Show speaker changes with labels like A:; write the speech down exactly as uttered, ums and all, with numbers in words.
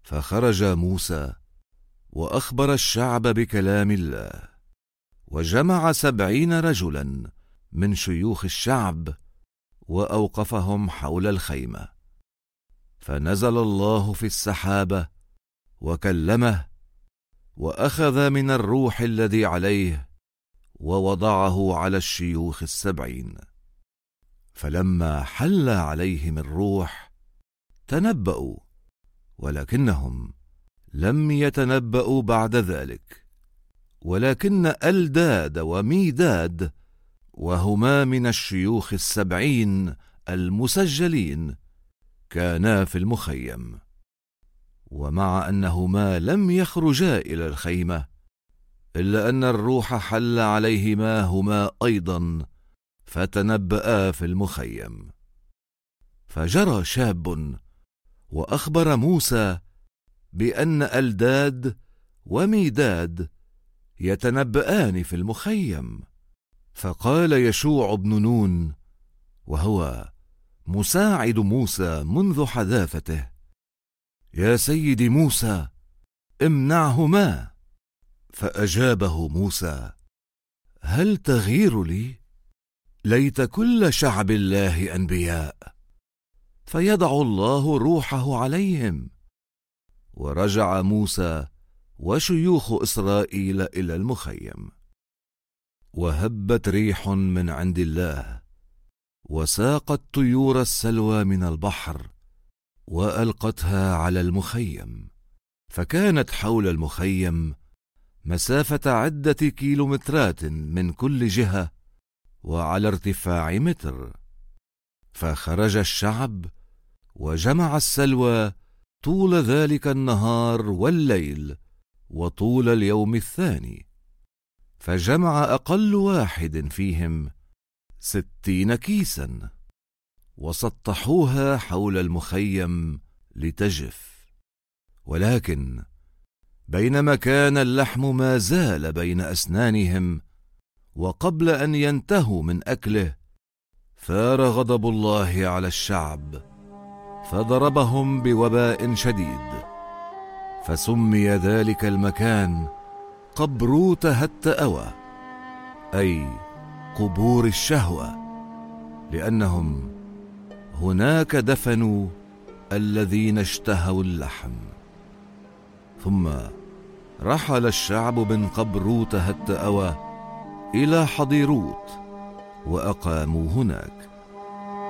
A: فخرج موسى وأخبر الشعب بكلام الله، وجمع سبعين رجلا من شيوخ الشعب وأوقفهم حول الخيمة. فنزل الله في السحابة وكلمه، وأخذ من الروح الذي عليه ووضعه على الشيوخ السبعين. فلما حل عليهم الروح تنبأوا، ولكنهم لم يتنبأوا بعد ذلك، ولكن ألداد وميداد وهما من الشيوخ السبعين المسجلين كانا في المخيم. ومع أنهما لم يخرجا إلى الخيمة، إلا أن الروح حل عليهما هما أيضا فتنبأا في المخيم. فجرى شاب وأخبر موسى بأن ألداد وميداد يتنبأان في المخيم. فقال يشوع بن نون، وهو مساعد موسى منذ حداثته: يا سيدي موسى، امنعهما. فأجابه موسى: هل تغير لي؟ ليت كل شعب الله أنبياء، فيضع الله روحه عليهم. ورجع موسى وشيوخ إسرائيل إلى المخيم. وهبت ريح من عند الله، وساقت طيور السلوى من البحر وألقتها على المخيم، فكانت حول المخيم مسافة عدة كيلومترات من كل جهة، وعلى ارتفاع متر. فخرج الشعب وجمع السلوى طول ذلك النهار والليل وطول اليوم الثاني، فجمع أقل واحد فيهم ستين كيسا، وسطحوها حول المخيم لتجف. ولكن بينما كان اللحم ما زال بين أسنانهم، وقبل أن ينتهوا من أكله، ثار غضب الله على الشعب فضربهم بوباء شديد. فسمي ذلك المكان قبروت هتأوى، أي قبور الشهوة، لأنهم هناك دفنوا الذين اشتهوا اللحم. ثم رحل الشعب من قبروت هتأوى إلى حضيروت وأقاموا هناك.